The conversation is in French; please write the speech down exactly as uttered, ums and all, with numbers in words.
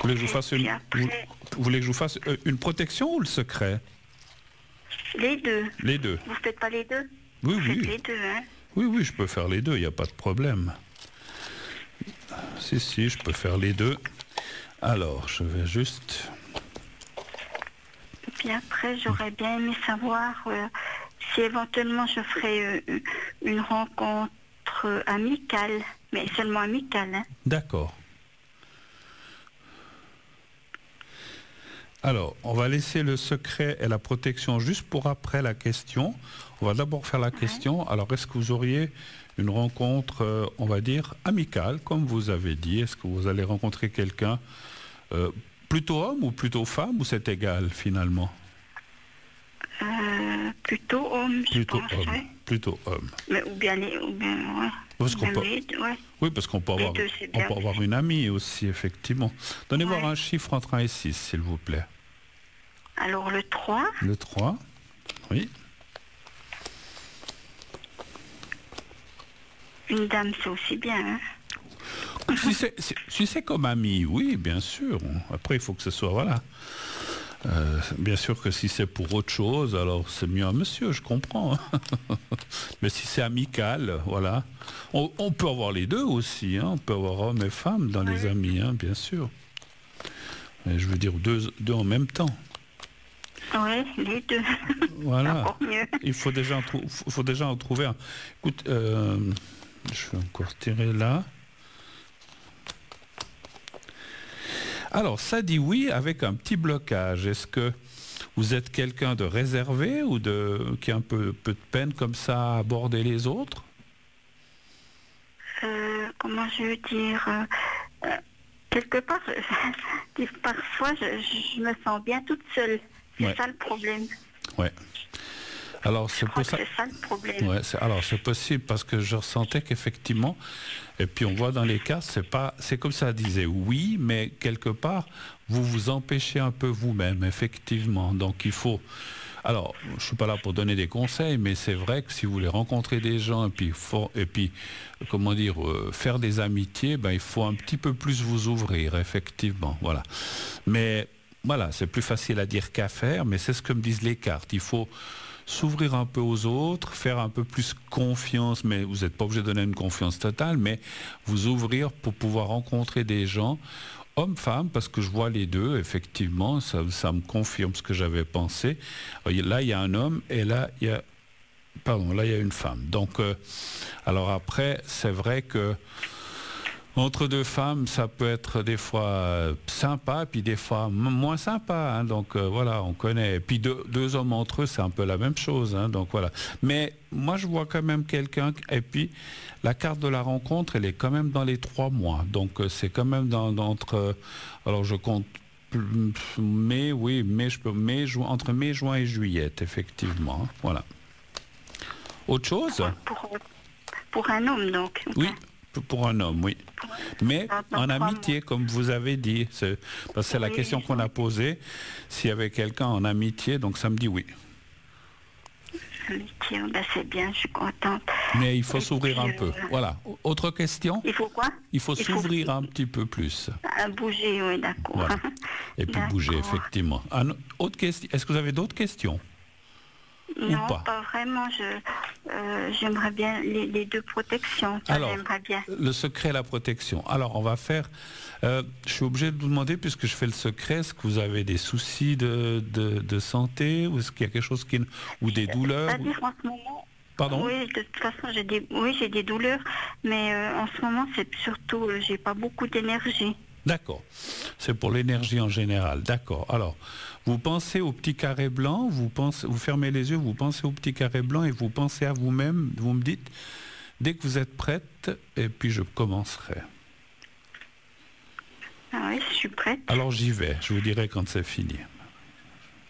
Vous voulez que je vous fasse une, après, vous, vous voulez que je vous fasse une protection ou le secret? Les deux. Les deux. Vous faites pas les deux? Oui, vous oui. Faites les deux, hein? Oui, oui, je peux faire les deux, il n'y a pas de problème. Si, si, je peux faire les deux. Alors, je vais juste... Et puis après, j'aurais bien aimé savoir euh, si éventuellement je ferais euh, une rencontre euh, amicale, mais seulement amicale. Hein. D'accord. Alors, on va laisser le secret et la protection juste pour après la question. On va d'abord faire la Ouais. question. Alors, est-ce que vous auriez une rencontre, euh, on va dire, amicale, comme vous avez dit? Est-ce que vous allez rencontrer quelqu'un euh, plutôt homme ou plutôt femme, ou c'est égal finalement? Euh, plutôt homme, je Plutôt pense. homme. Ouais. Plutôt homme. Mais, ou bien les... Ou bien, ouais. Parce qu'on Même peut- les deux, ouais. Oui, parce qu'on peut Les avoir, deux, c'est on bien peut avoir aussi. une amie aussi, effectivement. Donnez Ouais. voir un chiffre entre un et six, s'il vous plaît. Alors le trois, Le trois, oui. une dame, c'est aussi bien. Hein. Si c'est si, si c'est comme ami, oui, bien sûr. Après, il faut que ce soit, voilà. Euh, bien sûr que si c'est pour autre chose, alors c'est mieux un monsieur, je comprends. Mais si c'est amical, voilà. On, on peut avoir les deux aussi, hein. On peut avoir hommes et femmes dans les Ouais. amis, hein, bien sûr. Mais je veux dire deux, deux en même temps. Oui, les deux. Voilà. Encore mieux. Il faut déjà en, trou- faut faut déjà en trouver un. Écoute, euh, je vais encore tirer là. Alors, ça dit oui avec un petit blocage. Est-ce que vous êtes quelqu'un de réservé ou de qui a un peu, peu de peine comme ça à aborder les autres? Euh, comment je veux dire euh, euh, quelque part, je- parfois je, je me sens bien toute seule. C'est Ouais. ça le problème. Ouais. Alors, c'est Je crois pour que ça. c'est ça le problème. Ouais, c'est- alors c'est possible parce que je ressentais qu'effectivement, et puis on voit dans les cas, c'est pas, c'est comme ça disait oui, mais quelque part vous vous empêchez un peu vous-même, effectivement. Donc il faut. Alors, je suis pas là pour donner des conseils, mais c'est vrai que si vous voulez rencontrer des gens et puis for- et puis comment dire euh, faire des amitiés, ben il faut un petit peu plus vous ouvrir, effectivement. Voilà. Mais voilà, c'est plus facile à dire qu'à faire, mais c'est ce que me disent les cartes. Il faut s'ouvrir un peu aux autres, faire un peu plus confiance, mais vous n'êtes pas obligé de donner une confiance totale, mais vous ouvrir pour pouvoir rencontrer des gens, hommes, femmes, parce que je vois les deux, effectivement, ça, ça me confirme ce que j'avais pensé. Là, il y a un homme et là, il y a... Pardon, là, il y a une femme. Donc, euh, alors après, c'est vrai que entre deux femmes, ça peut être des fois euh, sympa, puis des fois m- moins sympa. Hein, donc euh, voilà, on connaît. Et puis deux, deux hommes entre eux, c'est un peu la même chose. Hein, donc voilà. Mais moi, je vois quand même quelqu'un. Et puis la carte de la rencontre, elle est quand même dans les trois mois. Donc euh, c'est quand même dans, dans- entre. euh, alors je compte. plus- Mai, oui, mai, je peux, mai, juin, entre mai, juin et juillet, effectivement. Hein, voilà. Autre chose? Pour, pour un homme, donc. Oui, p- pour un homme, oui. Mais Dans- dans en trois amitié, comme vous avez dit, c'est parce que c'est la Oui, question qu'on a posée, s'il y avait quelqu'un en amitié, donc ça me dit oui. Amitié, ben c'est bien, je suis contente. Mais il faut Et s'ouvrir puis, un peu. euh, Voilà. Autre question? Il faut quoi? Il faut il faut- s'ouvrir un petit peu plus. Ah, bouger, oui, d'accord. Voilà. Et puis bouger, D'accord. effectivement. Un autre question. Est-ce que vous avez d'autres questions? Non, pas pas, vraiment. Je, euh, j'aimerais bien les, les deux protections. Ça, Alors, j'aimerais bien. le secret et la protection. Alors, on va faire... euh, je suis obligé de vous demander, puisque je fais le secret, est-ce que vous avez des soucis de, de, de santé, ou est-ce qu'il y a quelque chose qui... ou des douleurs? C'est-à-dire en ce moment. Pardon? Oui, de toute façon, j'ai des, oui, j'ai des douleurs, mais euh, en ce moment, c'est surtout, euh, j'ai pas beaucoup d'énergie. D'accord. C'est pour l'énergie en général. D'accord. Alors, vous pensez au petit carré blanc, vous, pensez, vous fermez les yeux, vous pensez au petit carré blanc et vous pensez à vous-même, vous me dites, dès que vous êtes prête, et puis je commencerai. Ah oui, je suis prête. Alors j'y vais, je vous dirai quand c'est fini.